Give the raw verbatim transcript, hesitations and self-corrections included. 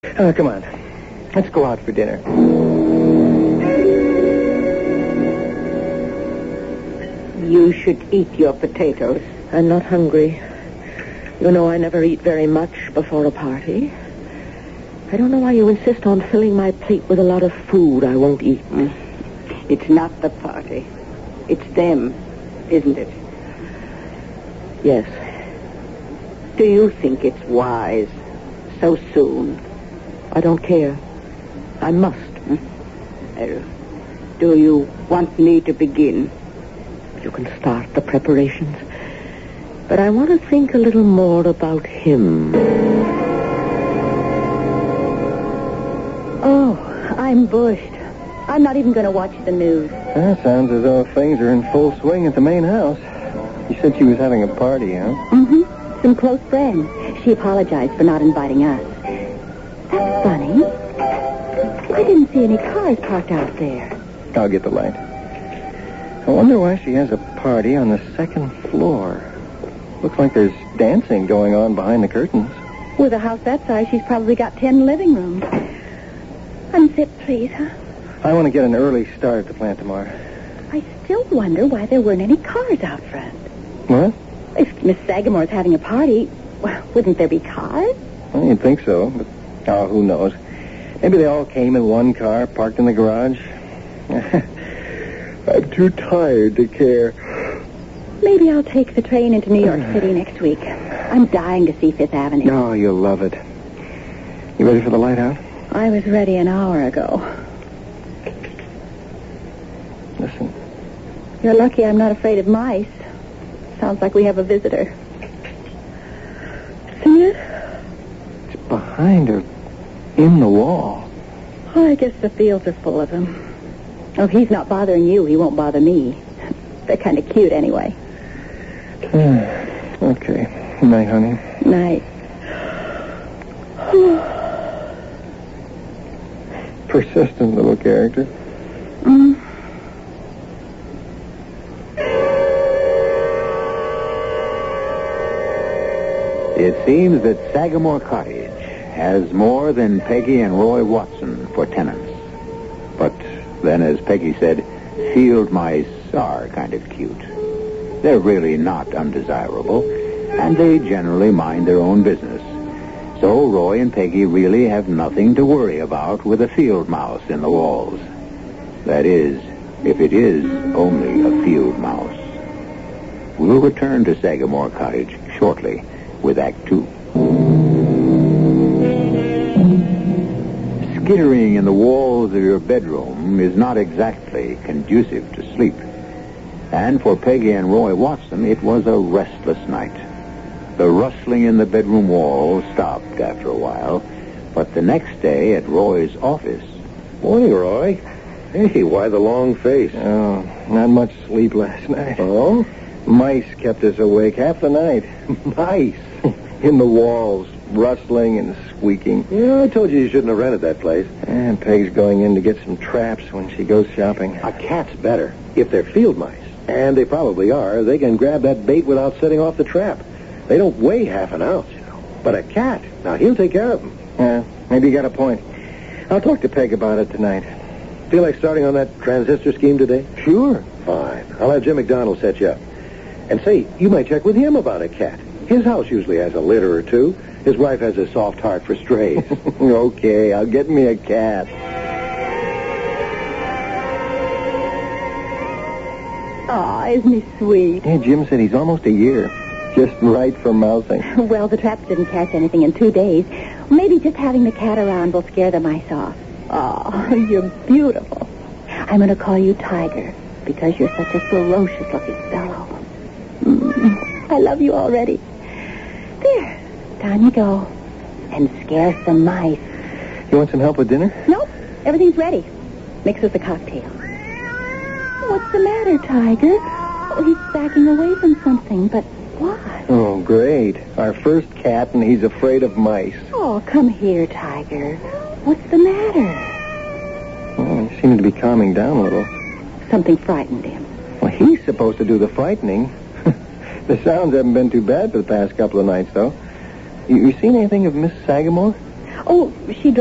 Uh, come on. Let's go out for dinner. You should eat your potatoes. I'm not hungry. You know I never eat very much before a party. I don't know why you insist on filling my plate with a lot of food I won't eat. Mm. It's not the party. It's them, isn't it? Yes. Do you think it's wise so soon? I don't care. I must. Hmm? Uh, do you want me to begin? You can start the preparations. But I want to think a little more about him. Oh, I'm bushed. I'm not even going to watch the news. That sounds as though things are in full swing at the main house. You said she was having a party, huh? Mm-hmm. Some close friends. She apologized for not inviting us. That's funny. I didn't see any cars parked out there. I'll get the light. I wonder why she has a party on the second floor. Looks like there's dancing going on behind the curtains. With a house that size, she's probably got ten living rooms. Unzip, please, huh? I want to get an early start at the plant tomorrow. I still wonder why there weren't any cars out front. What? If Miss Sagamore's having a party, well, wouldn't there be cars? Well, you'd think so, but oh, who knows? Maybe they all came in one car, parked in the garage. I'm too tired to care. Maybe I'll take the train into New York City next week. I'm dying to see Fifth Avenue. Oh, you'll love it. You ready for the light out? I was ready an hour ago. Listen. You're lucky I'm not afraid of mice. Sounds like we have a visitor. See it? It's behind her, in the wall. Oh, I guess the fields are full of them. Oh, if he's not bothering you, he won't bother me. They're kind of cute anyway. Okay. Night, honey. Night. Persistent little character. Mm. It seems that Sagamore Cottage has more than Peggy and Roy Watson for tenants. But then, as Peggy said, field mice are kind of cute. They're really not undesirable, and they generally mind their own business. So Roy and Peggy really have nothing to worry about with a field mouse in the walls. That is, if it is only a field mouse. We'll return to Sagamore Cottage shortly with Act Two. Skittering in the walls of your bedroom is not exactly conducive to sleep. And for Peggy and Roy Watson, it was a restless night. The rustling in the bedroom wall stopped after a while, but the next day at Roy's office... Morning, Roy. Hey, why the long face? Oh, not much sleep last night. Oh? Mice kept us awake half the night. Mice. In the walls, rustling and squeaking. Yeah, I told you you shouldn't have rented that place. And Peg's going in to get some traps when she goes shopping. A cat's better. If they're field mice, and they probably are, they can grab that bait without setting off the trap. They don't weigh half an ounce, you know. But a cat, now he'll take care of them. Yeah, maybe you got a point. I'll talk to Peg about it tonight. Feel like starting on that transistor scheme today? Sure. Fine. I'll have Jim McDonald set you up. And say, you might check with him about a cat. His house usually has a litter or two. His wife has a soft heart for strays. Okay, I'll get me a cat. Aw, isn't he sweet? Hey, Jim said he's almost a year. Just right for mousing. Well, the traps didn't catch anything in two days. Maybe just having the cat around will scare the mice off. Oh, you're beautiful. I'm going to call you Tiger because you're such a ferocious-looking fellow. Mm, I love you already. There, down you go. And scare some mice. You want some help with dinner? Nope, everything's ready. Mix us a cocktail. What's the matter, Tiger? Oh, he's backing away from something, but what? Oh, great. Our first cat, and he's afraid of mice. Oh, come here, Tiger. What's the matter? Well, he seemed to be calming down a little. Something frightened him. Well, he's supposed to do the frightening. The sounds haven't been too bad for the past couple of nights, though. You, you seen anything of Miss Sagamore? Oh, she